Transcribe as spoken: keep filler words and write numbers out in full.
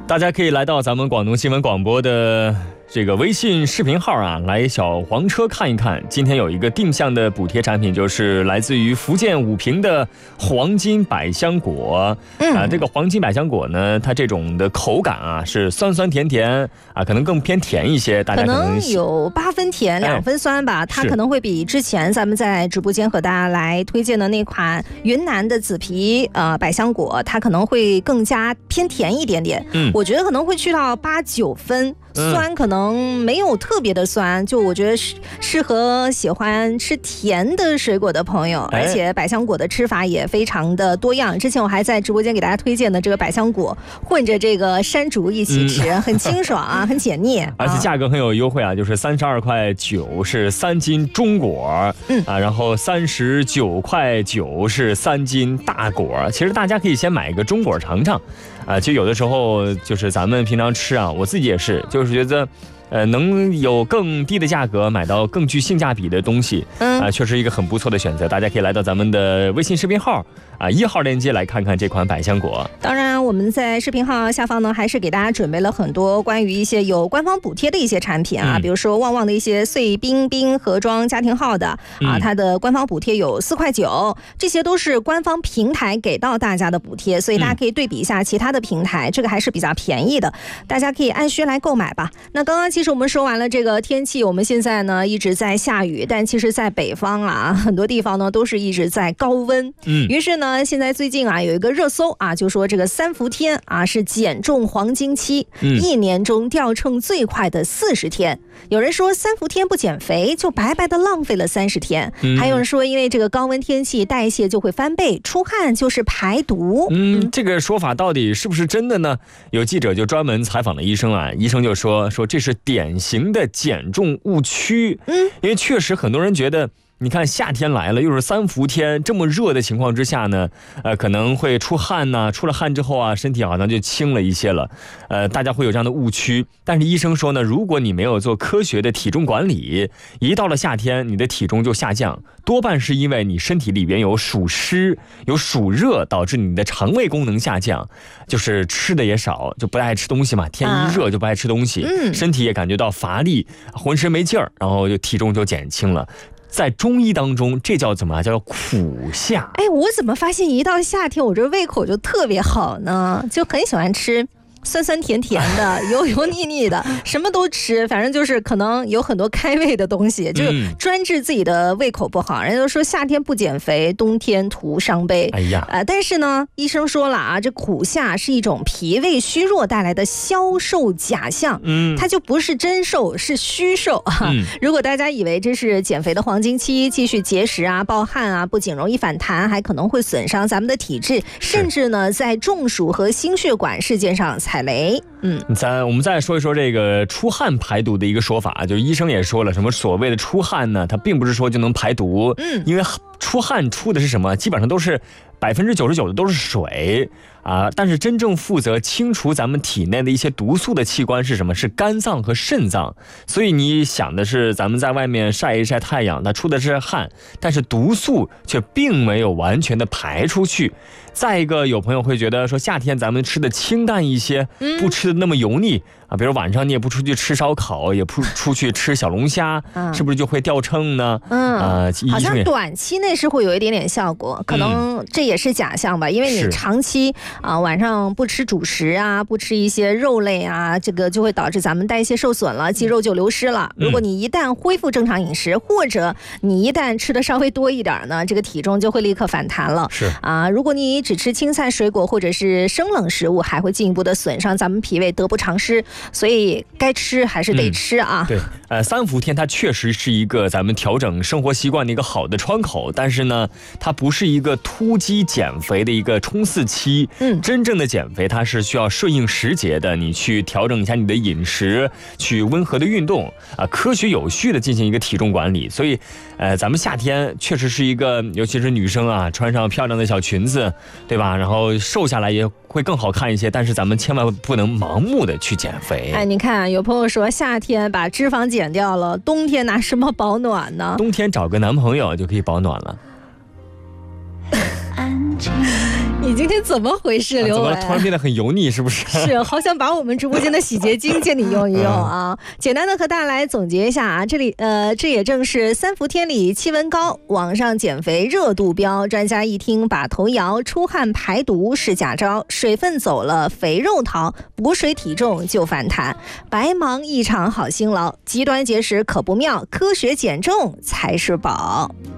大家可以来到咱们广东新闻广播的这个微信视频号啊，来小黄车看一看。今天有一个定向的补贴产品，就是来自于福建武平的黄金百香果。嗯啊，这个黄金百香果呢，它这种的口感啊是酸酸甜甜啊，可能更偏甜一些。大家可能, 可能有八分甜，两分酸吧。哎、它可能会比之前咱们在直播间和大家来推荐的那款云南的紫皮呃百香果，它可能会更加偏甜一点点。嗯，我觉得可能会去到八九分。酸可能没有特别的酸，就我觉得适合喜欢吃甜的水果的朋友，而且百香果的吃法也非常的多样。之前我还在直播间给大家推荐的这个百香果混着这个山竹一起吃，嗯、很清爽啊，很解腻， 而且价格很有优惠啊，就是三十二块九是三斤中果，嗯啊，然后三十九块九是三斤大果。其实大家可以先买一个中果尝尝。啊，就有的时候就是咱们平常吃啊，我自己也是，就是觉得，呃，能有更低的价格买到更具性价比的东西，嗯，啊，确实一个很不错的选择。大家可以来到咱们的微信视频号啊一号链接来看看这款百香果。 当然，我们在视频号下方呢，还是给大家准备了很多关于一些有官方补贴的一些产品啊，嗯、比如说旺旺的一些碎冰冰盒装家庭号的啊，它的官方补贴有四块九，这些都是官方平台给到大家的补贴，所以大家可以对比一下其他的平台，这个还是比较便宜的，大家可以按需来购买吧。那刚刚其实我们说完了这个天气，我们现在呢一直在下雨，但其实在北方啊，很多地方呢都是一直在高温。嗯，于是呢，现在最近啊有一个热搜啊，就说这个三伏天啊是减重黄金期，嗯、一年中掉秤最快的四十天。有人说三伏天不减肥就白白的浪费了三十天，嗯、还有人说因为这个高温天气代谢就会翻倍，出汗就是排毒。 嗯，这个说法到底是不是真的呢？有记者就专门采访了医生啊，医生就说说这是典型的减重误区。嗯，因为确实很多人觉得。你看夏天来了，又是三伏天，这么热的情况之下呢，呃，可能会出汗呐、啊，出了汗之后啊，身体好像就轻了一些了，呃，大家会有这样的误区。但是医生说呢，如果你没有做科学的体重管理，一到了夏天，你的体重就下降，多半是因为你身体里边有暑湿、有暑热，导致你的肠胃功能下降，就是吃的也少，就不爱吃东西嘛。天一热就不爱吃东西，啊嗯、身体也感觉到乏力，浑身没劲儿，然后就体重就减轻了。在中医当中，这叫怎么叫苦夏？ 哎，我怎么发现一到夏天，我这胃口就特别好呢？就很喜欢吃酸酸甜甜的，油油腻腻的，什么都吃，反正就是可能有很多开胃的东西，就是专治自己的胃口不好。人家都说夏天不减肥，冬天徒伤悲。哎呀，呃，但是呢，医生说了啊，这苦夏是一种脾胃虚弱带来的消瘦假象，嗯，它就不是真瘦，是虚瘦啊。嗯、如果大家以为这是减肥的黄金期，继续节食啊、暴汗啊，不仅容易反弹，还可能会损伤咱们的体质，甚至呢，在中暑和心血管事件上踩雷。嗯， 咱我们再说一说这个出汗排毒的一个说法，就是医生也说了，什么所谓的出汗呢，它并不是说就能排毒，嗯，因为出汗出的是什么，基本上都是百分之九十九的都是水啊，但是真正负责清除咱们体内的一些毒素的器官是什么？是肝脏和肾脏。所以你想的是咱们在外面晒一晒太阳，它出的是汗，但是毒素却并没有完全的排出去。再一个，有朋友会觉得说夏天咱们吃的清淡一些，不吃的那么油腻啊，比如晚上你也不出去吃烧烤，也不出去吃小龙虾，嗯、是不是就会掉秤呢？嗯， 呃、好像短期内是会有一点点效果，可能这也是假象吧，嗯、因为你长期啊、呃、晚上不吃主食啊，不吃一些肉类啊，这个就会导致咱们代谢受损了，肌肉就流失了。如果你一旦恢复正常饮食，或者你一旦吃的稍微多一点呢，这个体重就会立刻反弹了。是啊，如果你只吃青菜水果或者是生冷食物，还会进一步的损伤咱们脾胃，得不偿失。所以该吃还是得吃啊。 嗯、对，呃，三伏天它确实是一个咱们调整生活习惯的一个好的窗口，但是呢，它不是一个突击减肥的一个冲刺期。嗯，真正的减肥它是需要顺应时节的，你去调整一下你的饮食，去温和的运动啊，科学有序的进行一个体重管理。所以，呃，咱们夏天确实是一个，尤其是女生啊，穿上漂亮的小裙子，对吧？然后瘦下来也会更好看一些，但是咱们千万不能盲目的去减肥。 哎，你看，有朋友说夏天把脂肪减掉了，冬天拿什么保暖呢？ 冬天找个男朋友就可以保暖了。 你今天怎么回事，刘伟？ 怎么突然变得很油腻，是不是？ 是，好想把我们直播间的洗洁精借你用一用啊！简单的和大家来总结一下啊，这里呃，这也正是三伏天里气温高，网上减肥热度飙，专家一听把头摇，出汗排毒是假招，水分走了，肥肉逃，补水体重就反弹，白忙一场好辛劳，极端节食可不妙，科学减重才是宝。